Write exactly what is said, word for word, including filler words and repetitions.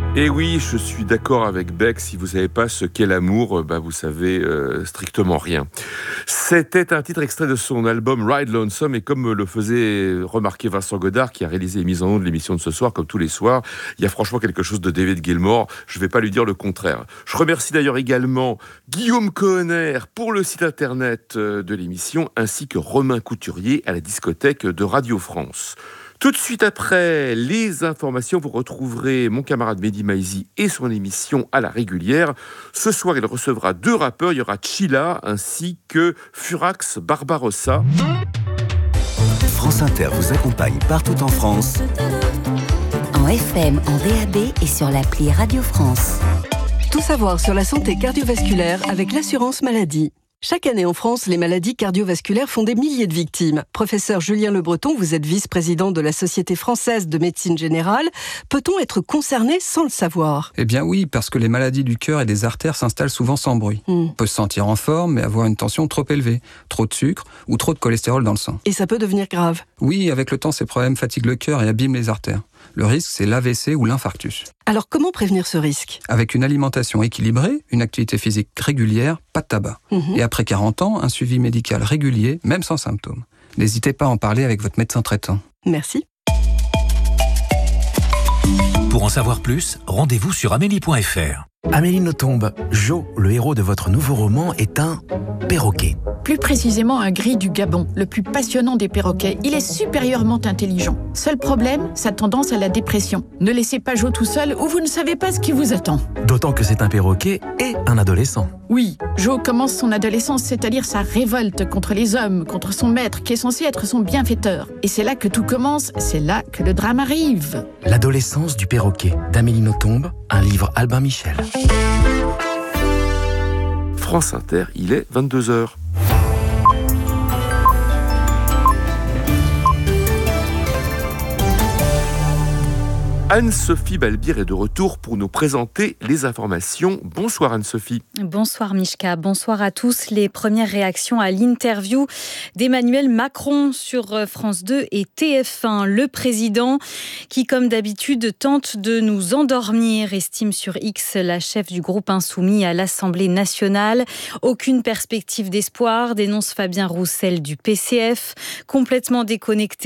Et oui, je suis d'accord avec Beck. Si vous ne savez pas ce qu'est l'amour, bah vous savez euh, strictement rien. C'était un titre extrait de son album Ride Lonesome, et comme le faisait remarquer Vincent Godard, qui a réalisé les mises en ondes de l'émission de ce soir, comme tous les soirs, il y a franchement quelque chose de David Gilmour. Je ne vais pas lui dire le contraire. Je remercie d'ailleurs également Guillaume Cohenner pour le site internet de l'émission, ainsi que Romain Couturier à la discothèque de Radio France. Tout de suite après les informations, vous retrouverez mon camarade Mehdi Maizi et son émission à la régulière. Ce soir, il recevra deux rappeurs. Il y aura Chila ainsi que Furax Barbarossa. France Inter vous accompagne partout en France. En F M, en D A B et sur l'appli Radio France. Tout savoir sur la santé cardiovasculaire avec l'assurance maladie. Chaque année en France, les maladies cardiovasculaires font des milliers de victimes. Professeur Julien Le Breton, vous êtes vice-président de la Société française de médecine générale. Peut-on être concerné sans le savoir ? Eh bien oui, parce que les maladies du cœur et des artères s'installent souvent sans bruit. Mm. On peut se sentir en forme, mais avoir une tension trop élevée, trop de sucre ou trop de cholestérol dans le sang. Et ça peut devenir grave ? Oui, avec le temps, ces problèmes fatiguent le cœur et abîment les artères. Le risque, c'est l'A V C ou l'infarctus. Alors comment prévenir ce risque ? Avec une alimentation équilibrée, une activité physique régulière, pas de tabac. Mmh. Et après quarante ans, un suivi médical régulier, même sans symptômes. N'hésitez pas à en parler avec votre médecin traitant. Merci. Pour en savoir plus, rendez-vous sur amélie point f r. Amélie Nothomb, Jo, le héros de votre nouveau roman, est un perroquet. Plus précisément un gris du Gabon, le plus passionnant des perroquets. Il est supérieurement intelligent. Seul problème, sa tendance à la dépression. Ne laissez pas Jo tout seul ou vous ne savez pas ce qui vous attend. D'autant que c'est un perroquet et un adolescent. Oui, Jo commence son adolescence, c'est-à-dire sa révolte contre les hommes, contre son maître qui est censé être son bienfaiteur. Et c'est là que tout commence, c'est là que le drame arrive. L'adolescence du perroquet, d'Amélie Nothomb, un livre Albin Michel. France Inter, il est vingt-deux heures. Anne-Sophie Balbir est de retour pour nous présenter les informations. Bonsoir Anne-Sophie. Bonsoir Mishka, bonsoir à tous. Les premières réactions à l'interview d'Emmanuel Macron sur France deux et T F un. Le président qui, comme d'habitude, tente de nous endormir, estime sur X la chef du groupe Insoumis à l'Assemblée nationale. Aucune perspective d'espoir, dénonce Fabien Roussel du P C F, complètement déconnecté